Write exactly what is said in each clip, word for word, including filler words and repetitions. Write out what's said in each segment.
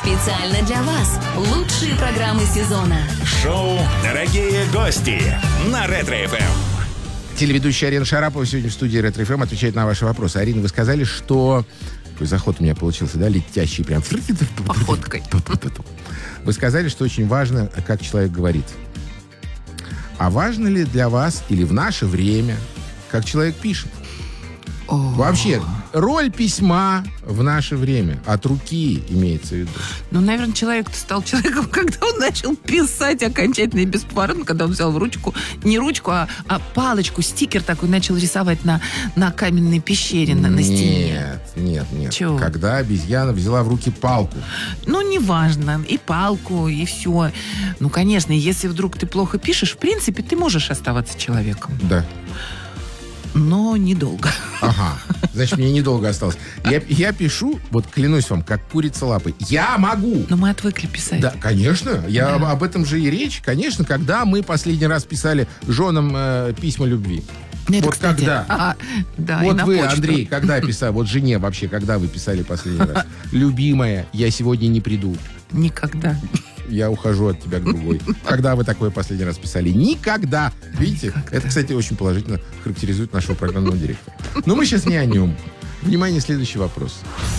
Специально для вас лучшие программы сезона. Шоу «Дорогие гости» на Ретро-эф эм. Телеведущая Арина Шарапова сегодня в студии Ретро-эф эм отвечает на ваши вопросы. Арина, вы сказали, что... Такой заход у меня получился, да, летящий прям. Походкой. Вы сказали, что очень важно, как человек говорит. А важно ли для вас или в наше время, как человек пишет? О. Вообще, роль письма в наше время, от руки имеется в виду. Ну, наверное, человек стал человеком, когда он начал писать окончательно и бесповоротно, когда он взял в ручку, не ручку, а, а палочку, стикер такой, начал рисовать на, на каменной пещере, на, на стене. Нет, нет, нет. Чего? Когда обезьяна взяла в руки палку. Ну, неважно, и палку, и все. Ну, конечно, если вдруг ты плохо пишешь, в принципе, ты можешь оставаться человеком. Да. Но недолго. Ага, значит, мне недолго осталось. Я, я пишу, вот клянусь вам, как курица лапой. Я могу. Но мы отвыкли писать. Да, конечно. Я Да. об, об этом же и речь. Конечно, когда мы последний раз писали женам э, письма любви. Ну, это, Вот кстати, когда? А, да, и Вот на вы, почту. Андрей, когда писали, вот жене вообще, когда вы писали последний раз? Любимая, я сегодня не приду. Никогда. Я ухожу от тебя к другой. Когда вы такое последний раз писали? Никогда. Видите? Никогда. Это, кстати, очень положительно характеризует нашего программного директора. Но мы сейчас не о нем. Внимание, следующий вопрос.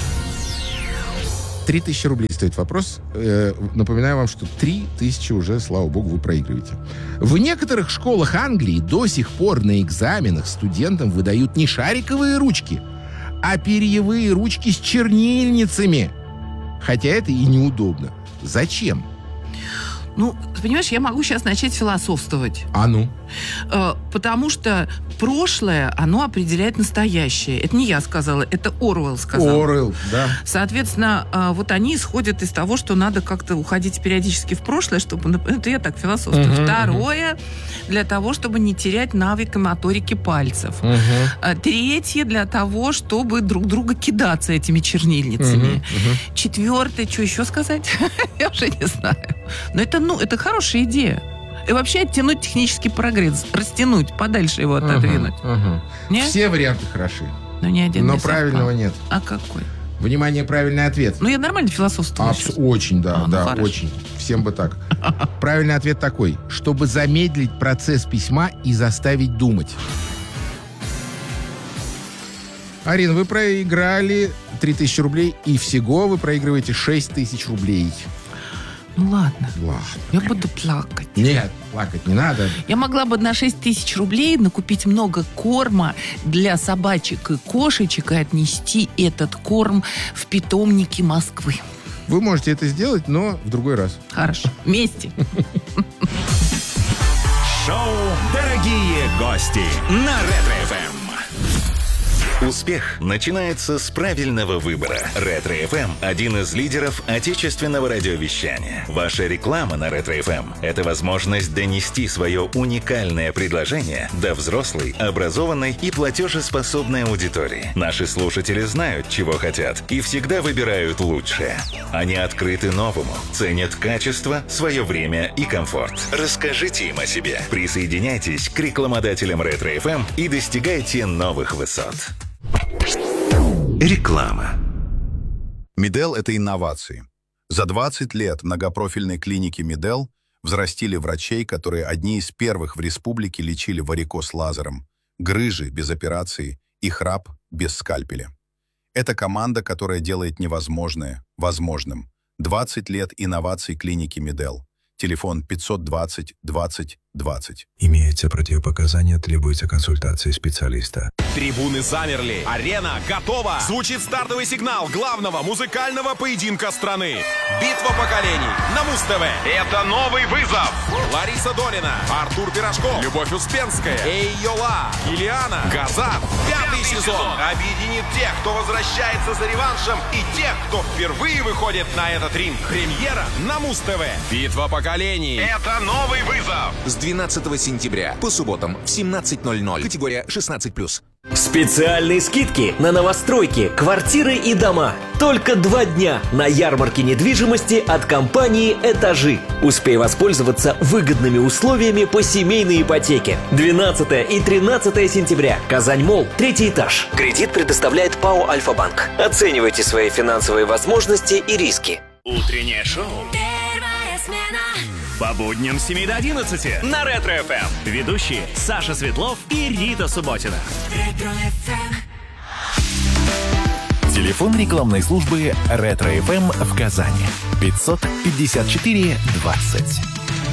Три тысячи рублей стоит вопрос. Э, напоминаю вам, что три тысячи уже, слава богу, вы проигрываете. В некоторых школах Англии до сих пор на экзаменах студентам выдают не шариковые ручки, а перьевые ручки с чернильницами. Хотя это и неудобно. Зачем? Ну, понимаешь, я могу сейчас начать философствовать. А ну? Э, потому что прошлое, оно определяет настоящее. Это не я сказала, это Оруэлл сказал. Оруэлл, да. Соответственно, э, вот они исходят из того, что надо как-то уходить периодически в прошлое, чтобы... Это я так философствую. Мгм, Второе, для того, чтобы не терять навык моторики пальцев. Мгм. А Третье, для того, чтобы друг друга кидаться этими чернильницами. Мгм, мгм. Четвертое, что еще сказать? Я уже не знаю. Но это, ну, это хорошая идея. И вообще оттянуть технический прогресс, растянуть, подальше его отодвинуть. Мгм, мгм. Нет? Все варианты хороши, Ну, ни один но не совпал. правильного нет. А какой? Внимание, правильный ответ. Ну, я нормально философствую Абс- сейчас. Очень, да, А, ну, да, хорошо. очень. Всем бы так. Правильный ответ такой. Чтобы замедлить процесс письма и заставить думать. Арина, вы проиграли три тысячи рублей, и всего вы проигрываете шесть тысяч рублей. Ну, ладно. Ладно. Я буду плакать. Нет, плакать не надо. Я могла бы на шесть тысяч рублей накупить много корма для собачек и кошечек и отнести этот корм в питомники Москвы. Вы можете это сделать, но в другой раз. Хорошо. Вместе. Шоу «Дорогие гости» на Ретро-эф эм. Успех начинается с правильного выбора. Ретро-эф эм – один из лидеров отечественного радиовещания. Ваша реклама на Ретро-эф эм – это возможность донести свое уникальное предложение до взрослой, образованной и платежеспособной аудитории. Наши слушатели знают, чего хотят, и всегда выбирают лучшее. Они открыты новому, ценят качество, свое время и комфорт. Расскажите им о себе. Присоединяйтесь к рекламодателям Ретро-эф эм и достигайте новых высот. Реклама. Медел – это инновации. За двадцать лет многопрофильной клиники Медел взрастили врачей, которые одни из первых в республике лечили варикоз лазером, грыжи без операции и храп без скальпеля. Это команда, которая делает невозможное возможным. двадцать лет инноваций клиники Медел. Телефон пятьсот двадцать двадцать двадцать. Имеются противопоказания, требуется консультация специалиста. Трибуны замерли. Арена готова. Звучит стартовый сигнал главного музыкального поединка страны. Битва поколений на Муз-ТВ. Это новый вызов. Лариса Долина, Артур Пирожков, Любовь Успенская, Эй Йола, Ильяна, Газат. Пятый сезон объединит тех, кто возвращается за реваншем, и тех, кто впервые выходит на этот ринг. Премьера на Муз-ТВ. Битва поколений. Это новый вызов. С двенадцатого сентября по субботам в семнадцать ноль ноль. Категория шестнадцать плюс. Специальные скидки на новостройки, квартиры и дома. Только два дня на ярмарке недвижимости от компании «Этажи». Успей воспользоваться выгодными условиями по семейной ипотеке. двенадцатого и тринадцатого сентября. Казань-Молл, третий этаж. Кредит предоставляет ПАО «Альфа-Банк». Оценивайте свои финансовые возможности и риски. Утреннее шоу. Первая смена. По будням с семи до одиннадцати на Ретро-эф эм. Ведущие Саша Светлов и Рита Субботина. Ретро-эф эм. Телефон рекламной службы Ретро-эф эм в Казани. пятьсот пятьдесят четыре двадцать.